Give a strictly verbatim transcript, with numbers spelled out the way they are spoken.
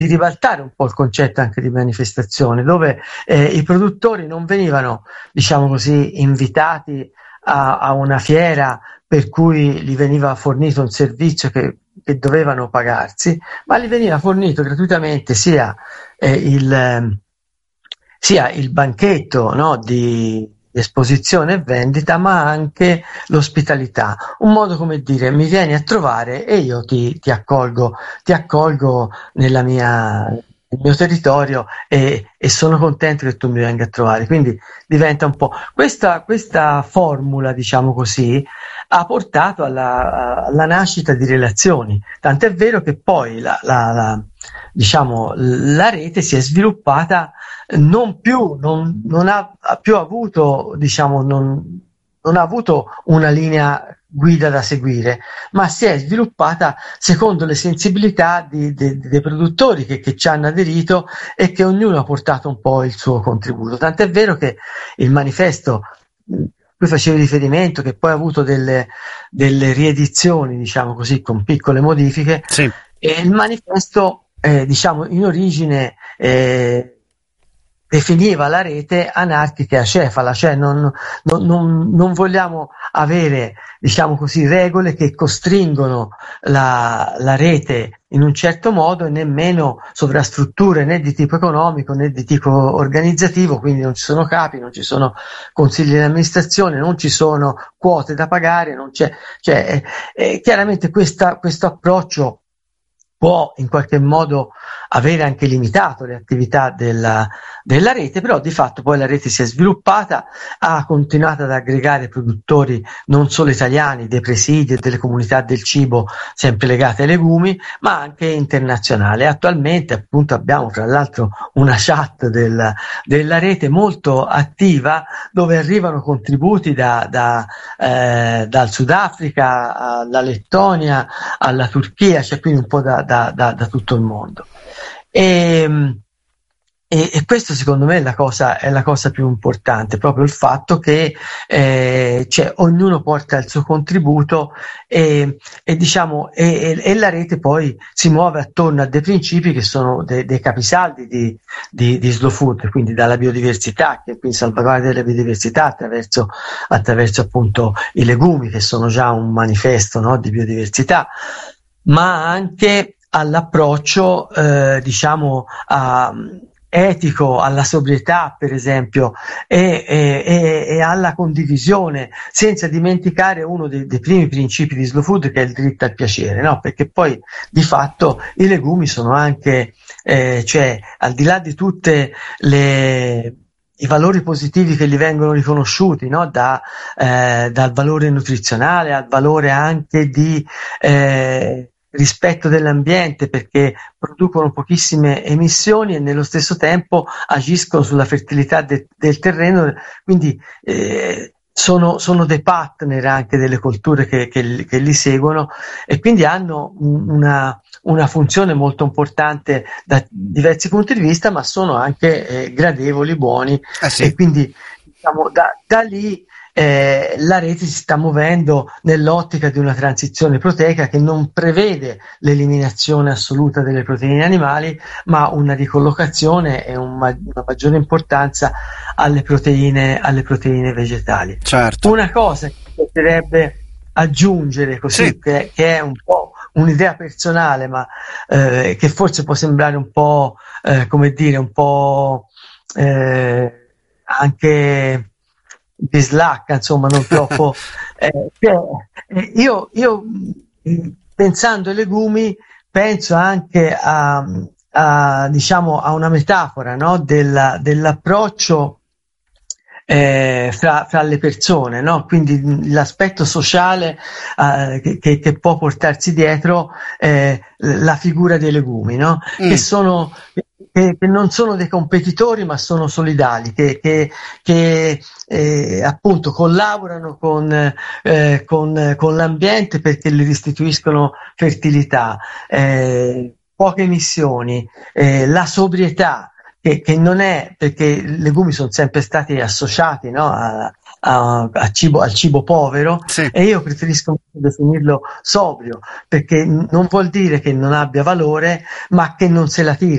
di ribaltare un po' il concetto anche di manifestazione, dove eh, i produttori non venivano, diciamo così, invitati a, a una fiera per cui gli veniva fornito un servizio che, che dovevano pagarsi, ma gli veniva fornito gratuitamente sia eh, il, eh, sia il banchetto, no, di esposizione e vendita, ma anche l'ospitalità, un modo come dire: mi vieni a trovare e io ti, ti accolgo, ti accolgo nella mia, nel mio territorio e, e sono contento che tu mi venga a trovare. Quindi diventa un po' questa, questa formula, diciamo così, ha portato alla, alla nascita di relazioni, tant'è vero che poi la, la, la, diciamo, la rete si è sviluppata, non più, non, non ha, ha più avuto, diciamo, non, non ha avuto una linea guida da seguire, ma si è sviluppata secondo le sensibilità di, di, dei produttori che, che ci hanno aderito e che ognuno ha portato un po' il suo contributo. Tant'è vero che il manifesto cui facevi riferimento, che poi ha avuto delle, delle riedizioni, diciamo così, con piccole modifiche, sì. E il manifesto, eh, diciamo, in origine eh, definiva la rete anarchica e acefala, cioè non, non, non, non vogliamo avere, diciamo così, regole che costringono la, la rete in un certo modo e nemmeno sovrastrutture né di tipo economico né di tipo organizzativo, quindi non ci sono capi, non ci sono consigli di amministrazione, non ci sono quote da pagare, non c'è, cioè, eh, eh, chiaramente questa, questo approccio può in qualche modo avere anche limitato le attività della, della rete, però di fatto poi la rete si è sviluppata, ha continuato ad aggregare produttori non solo italiani, dei presidi e delle comunità del cibo sempre legate ai legumi, ma anche internazionale. Attualmente appunto abbiamo tra l'altro una chat del, della rete molto attiva, dove arrivano contributi da, da, eh, dal Sudafrica alla Lettonia alla Turchia, cioè quindi un po' da Da, da, da tutto il mondo, e, e, e questo secondo me è la cosa, è la cosa più importante, proprio il fatto che eh, cioè, ognuno porta il suo contributo e, e diciamo e, e, e la rete poi si muove attorno a dei principi che sono dei, dei capisaldi di, di, di Slow Food, quindi dalla biodiversità, che è quindi salvaguardia della biodiversità attraverso, attraverso appunto i legumi, che sono già un manifesto, no, di biodiversità, ma anche all'approccio eh, diciamo a, etico, alla sobrietà per esempio, e, e, e alla condivisione, senza dimenticare uno dei, dei primi principi di Slow Food, che è il diritto al piacere, no? Perché poi di fatto i legumi sono anche, eh, cioè al di là di tutte le i valori positivi che gli vengono riconosciuti, no? da, eh, dal valore nutrizionale al valore anche di eh, rispetto dell'ambiente, perché producono pochissime emissioni e nello stesso tempo agiscono sulla fertilità de- del terreno, quindi eh, sono, sono dei partner anche delle colture che, che, che li seguono, e quindi hanno una, una funzione molto importante da diversi punti di vista, ma sono anche eh, gradevoli, buoni, eh sì. E quindi diciamo, da, da lì Eh, la rete si sta muovendo nell'ottica di una transizione proteica che non prevede l'eliminazione assoluta delle proteine animali, ma una ricollocazione e un ma- una maggiore importanza alle proteine, alle proteine vegetali. Certo. Una cosa che potrebbe aggiungere così, sì. che, che è un po' un'idea personale, ma eh, che forse può sembrare un po' eh, come dire, un po' eh, anche bislacca, insomma, non troppo. eh, cioè, io, io pensando ai legumi penso anche a, a diciamo a una metafora, no? Della, dell'approccio eh, fra, fra le persone, no? Quindi l'aspetto sociale eh, che, che può portarsi dietro eh, la figura dei legumi, no? Mm. Che sono Che, che non sono dei competitori, ma sono solidali, che, che, che eh, appunto collaborano con, eh, con, con l'ambiente perché gli restituiscono fertilità, eh, poche emissioni, eh, la sobrietà, che, che non è, perché i legumi sono sempre stati associati, no, a, a, a cibo, al cibo povero, Sì. e io preferisco definirlo sobrio, perché non vuol dire che non abbia valore, ma che non se la tira.